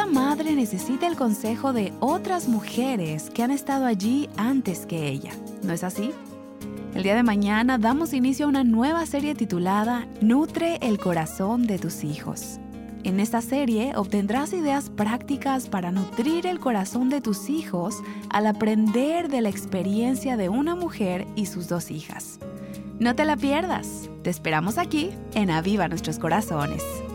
madre necesita el consejo de otras mujeres que han estado allí antes que ella, ¿no es así? El día de mañana damos inicio a una nueva serie titulada Nutre el corazón de tus hijos. En esta serie obtendrás ideas prácticas para nutrir el corazón de tus hijos al aprender de la experiencia de una mujer y sus 2 hijas. No te la pierdas. Te esperamos aquí en Aviva Nuestros Corazones.